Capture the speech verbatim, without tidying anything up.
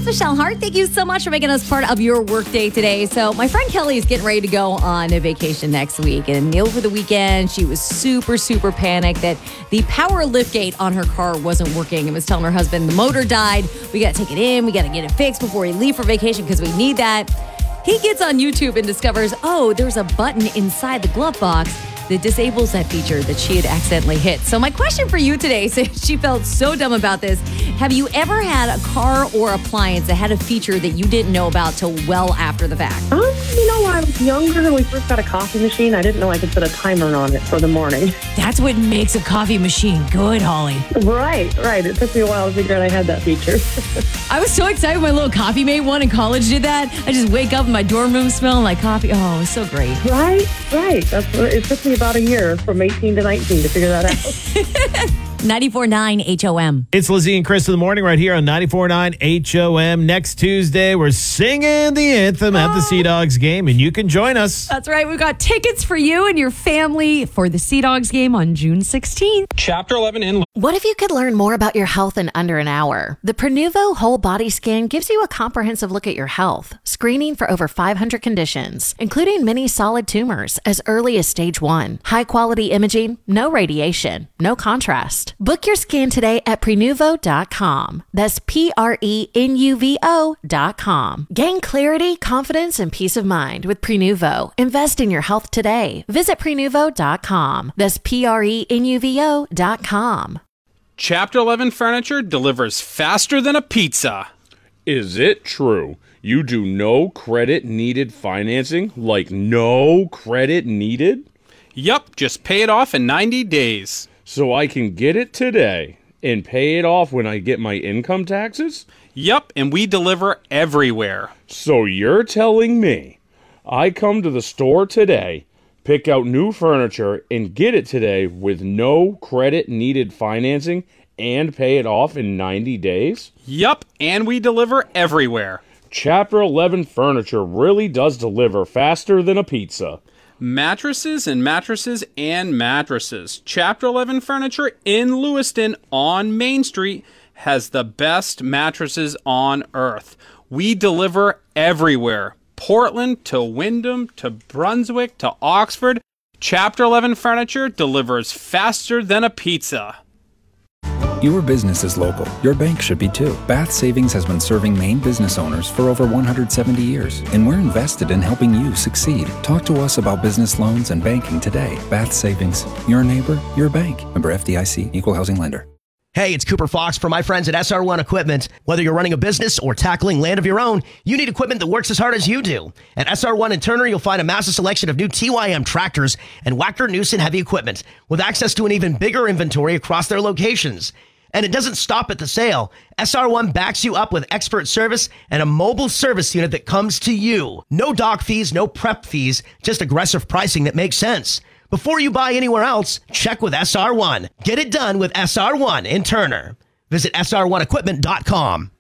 it's Michelle Hart. Thank you so much for making us part of your workday today. So my friend Kelly is getting ready to go on a vacation next week. And over the weekend, she was super, super panicked that the power lift gate on her car wasn't working and was telling her husband the motor died. We got to take it in. We got to get it fixed before we leave for vacation because we need that. He gets on YouTube and discovers, oh, there's a button inside the glove box that disables that feature that she had accidentally hit. So my question for you today, since she felt so dumb about this, have you ever had a car or appliance that had a feature that you didn't know about till well after the fact? Um, you know, when I was younger, when we first got a coffee machine, I didn't know I could put a timer on it for the morning. That's what makes a coffee machine good, Holly. Right, right. It took me a while to figure out I had that feature. I was so excited when my little coffee mate one in college did that. I just wake up in my dorm room smelling like coffee. Oh, it was so great. Right, right. That's what, it took me about a year from eighteen to nineteen to figure that out. ninety-four point nine H O M. It's Lizzie and Chris in the morning right here on ninety-four point nine H O M. Next Tuesday, we're singing the anthem at the Sea Dogs game, and you can join us. That's right. We've got tickets for you and your family for the Sea Dogs game on June sixteenth. Chapter eleven in... What if you could learn more about your health in under an hour? The Prenuvo Whole Body Scan gives you a comprehensive look at your health, screening for over five hundred conditions, including many solid tumors as early as stage one. High-quality imaging, no radiation, no contrast. Book your scan today at Prenuvo dot com. That's P R E N U V O dot com. Gain clarity, confidence, and peace of mind with Prenuvo. Invest in your health today. Visit Prenuvo dot com. That's P R E N U V O dot com. Chapter eleven Furniture delivers faster than a pizza. Is it true? You do no credit needed financing? Like no credit needed? Yup, just pay it off in ninety days. So I can get it today and pay it off when I get my income taxes? Yup, and we deliver everywhere. So you're telling me I come to the store today, pick out new furniture, and get it today with no credit needed financing and pay it off in ninety days? Yup, and we deliver everywhere. Chapter eleven Furniture really does deliver faster than a pizza. Mattresses and mattresses and mattresses. Chapter eleven Furniture in Lewiston on Main Street has the best mattresses on earth. We deliver everywhere. Portland to Wyndham to Brunswick to Oxford. Chapter eleven Furniture delivers faster than a pizza. Your business is local. Your bank should be too. Bath Savings has been serving Maine business owners for over one hundred seventy years, and we're invested in helping you succeed. Talk to us about business loans and banking today. Bath Savings, your neighbor, your bank. Member F D I C, Equal Housing Lender. Hey, it's Cooper Fox from my friends at S R one Equipment. Whether you're running a business or tackling land of your own, you need equipment that works as hard as you do. At S R one in Turner, you'll find a massive selection of new T Y M tractors and Wacker Neuson heavy equipment with access to an even bigger inventory across their locations. And it doesn't stop at the sale. S R one backs you up with expert service and a mobile service unit that comes to you. No dock fees, no prep fees, just aggressive pricing that makes sense. Before you buy anywhere else, check with S R one. Get it done with S R one in Turner. Visit S R one equipment dot com.